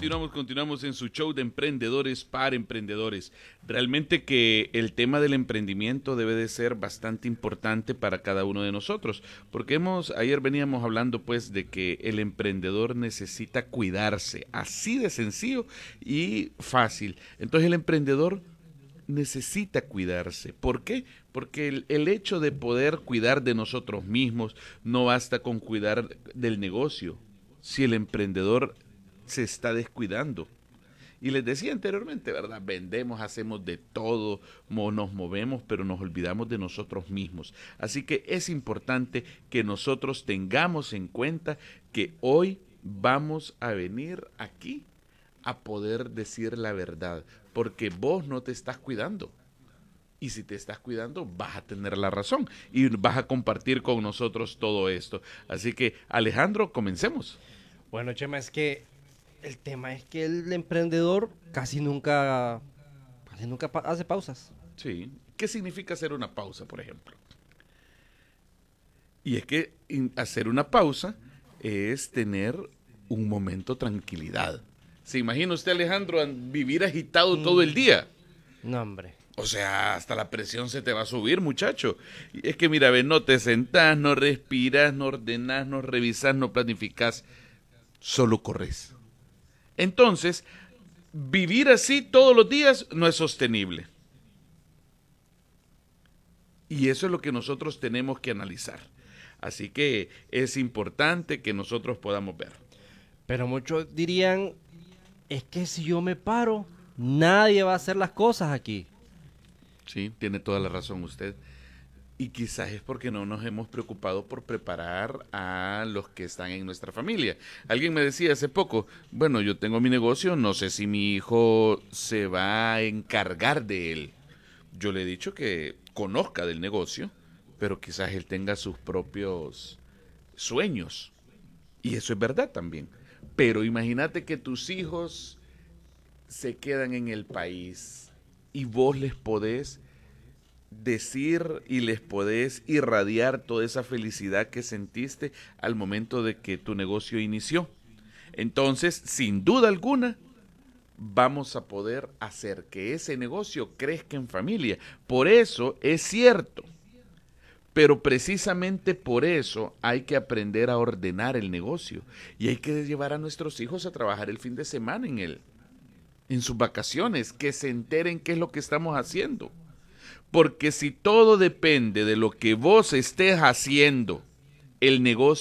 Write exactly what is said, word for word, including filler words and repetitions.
continuamos, continuamos en su show de emprendedores para emprendedores. Realmente que el tema del emprendimiento debe de ser bastante importante para cada uno de nosotros, porque hemos, ayer veníamos hablando pues de que el emprendedor necesita cuidarse, así de sencillo y fácil. Entonces el emprendedor necesita cuidarse. ¿Por qué? Porque el, el hecho de poder cuidar de nosotros mismos no basta con cuidar del negocio, si el emprendedor se está descuidando. Y les decía anteriormente, ¿verdad? Vendemos, hacemos de todo, mo- nos movemos, pero nos olvidamos de nosotros mismos. Así que es importante que nosotros tengamos en cuenta que hoy vamos a venir aquí a poder decir la verdad, porque vos no te estás cuidando. Y si te estás cuidando, vas a tener la razón y vas a compartir con nosotros todo esto. Así que, Alejandro, comencemos. Bueno, Chema, es que el tema es que el emprendedor casi nunca, casi nunca pa- hace pausas. Sí. ¿Qué significa hacer una pausa, por ejemplo? Y es que in- hacer una pausa es tener un momento de tranquilidad. ¿Se imagina usted, Alejandro, an- vivir agitado todo el día? No, hombre. O sea, hasta la presión se te va a subir, muchacho. Y es que, mira, ve, no te sentás, no respiras, no ordenás, no revisás, no planificás, solo corres. Entonces, vivir así todos los días no es sostenible. Y eso es lo que nosotros tenemos que analizar. Así que es importante que nosotros podamos ver. Pero muchos dirían, es que si yo me paro, nadie va a hacer las cosas aquí. Sí, tiene toda la razón usted. Y quizás es porque no nos hemos preocupado por preparar a los que están en nuestra familia. Alguien me decía hace poco, bueno, yo tengo mi negocio, no sé si mi hijo se va a encargar de él. Yo le he dicho que conozca del negocio, pero quizás él tenga sus propios sueños. Y eso es verdad también. Pero imagínate que tus hijos se quedan en el país y vos les podés decir y les podés irradiar toda esa felicidad que sentiste al momento de que tu negocio inició. Entonces, sin duda alguna, vamos a poder hacer que ese negocio crezca en familia. Por eso es cierto, pero precisamente por eso hay que aprender a ordenar el negocio y hay que llevar a nuestros hijos a trabajar el fin de semana en él, en sus vacaciones, que se enteren qué es lo que estamos haciendo. Porque si todo depende de lo que vos estés haciendo, el negocio